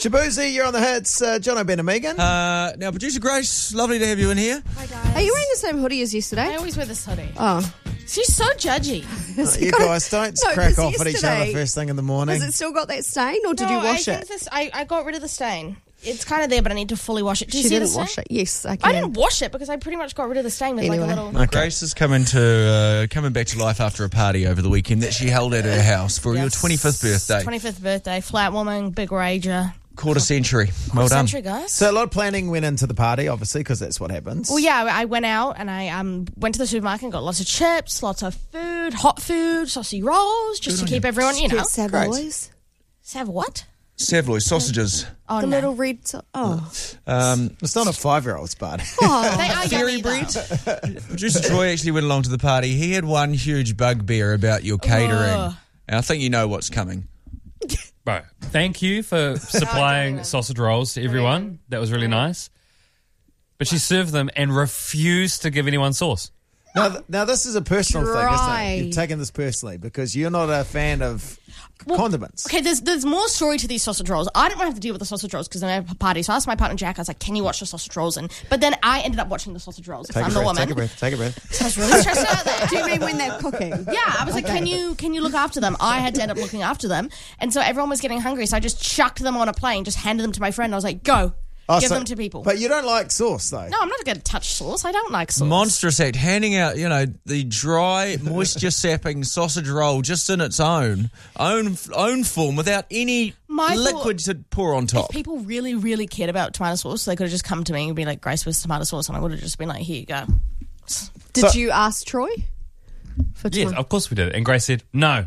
Shabuzi, you're on the hits. John O'Ben and Megan. Now, Producer Grace, lovely to have you in here. Hi, guys. Are you wearing the same hoodie as yesterday? I always wear this hoodie. Oh. She's so judgy. You guys don't crack off at each other first thing in the morning. Has it still got that stain, or did you wash it? I got rid of the stain. It's kind of there, but I need to fully wash it. Do you She see didn't the wash stain? it. Yes, I can. I didn't wash it because I pretty much got rid of the stain with like a little... Okay. Grace is coming back to life after a party over the weekend that she held at her house for your 25th birthday. 25th birthday, flat woman, big rager. Quarter century. Well done. Century, guys. So a lot of planning went into the party, obviously, because that's what happens. Well, yeah, I went out and I went to the supermarket and got lots of chips, lots of food, hot food, saucy rolls, just to keep everyone, you know. Savoys. Have what? Savoy sausages. Oh, The no. little red... It's not a 5-year-old's party. They are Fairy yummy, bread. though. Producer Troy actually went along to the party. He had one huge bugbear about your catering. And I think you know what's coming. Bro, thank you for supplying sausage rolls to everyone. That was really nice. But she served them and refused to give anyone sauce. Now this is a personal thing, isn't Dry. it? You've taken this personally because you're not a fan of condiments. Okay, there's more story to these sausage rolls. I didn't want to have to deal with the sausage rolls because I'm at a party. So I asked my partner Jack, I was like, can you watch the sausage rolls? But then I ended up watching the sausage rolls because I'm the woman. Take a breath. So I was really stressed out there. Do you mean when they're cooking? Yeah, I was like, can you look after them? I had to end up looking after them. And so everyone was getting hungry. So I just chucked them on a plane, just handed them to my friend. I was like, go. Give them to people. But you don't like sauce, though. No, I'm not going to touch sauce. I don't like sauce. Monstrous act, handing out, the dry, moisture-sapping sausage roll just in its own form without any liquid to pour on top. If people really, really cared about tomato sauce, they could have just come to me and be like, Grace, where's tomato sauce? And I would have just been like, here you go. Did you ask Troy? Yes, of course we did. And Grace said, no.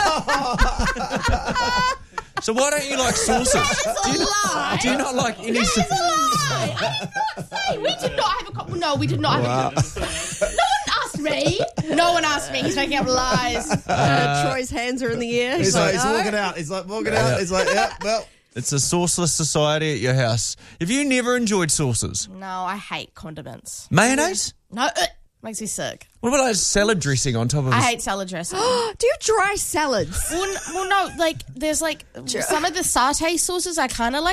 So why don't you like sauces? Do you not like any sauce? That's a lie. I did not say. We did not have a No, we did not have a No one asked me. No one asked me. He's making up lies. Troy's hands are in the air. He's no. walking out. He's walking out. He's like, yeah, well. It's a sauceless society at your house. Have you never enjoyed sauces? No, I hate condiments. Mayonnaise? No, makes me sick. What about like salad dressing on top of I hate salad dressing. Do you dry salads? Well, no, like there's like some of the satay sauces I kind of like.